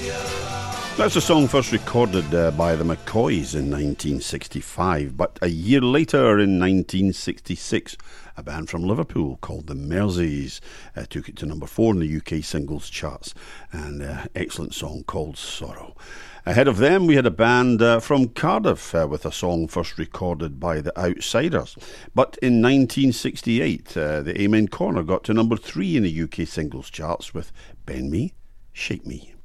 That's a song first recorded by the McCoys in 1965, but a year later in 1966, a band from Liverpool called the Merseys took it to number 4 in the UK singles charts, and an excellent song called Sorrow. Ahead of them, we had a band from Cardiff with a song first recorded by the Outsiders. But in 1968, the Amen Corner got to number 3 in the UK singles charts with Bend Me, Shake Me.